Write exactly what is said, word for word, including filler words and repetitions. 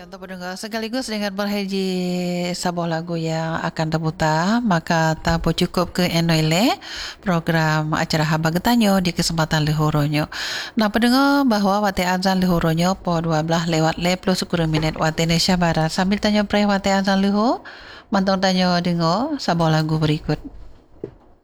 Ya, untuk pendengar sekaligus dengan berhaji sebuah lagu yang akan terputar, maka tak cukup ke Enoile program acara Haba Getanyo di kesempatan lihuronyo. Nah, pendengar bahwa wate azan lihuronyo po dua belas lewat le plus sepuluh minit wate Indonesia Barat. Sambil tanya pre wate azan lihu, mantong tanya dengar sebuah lagu berikut.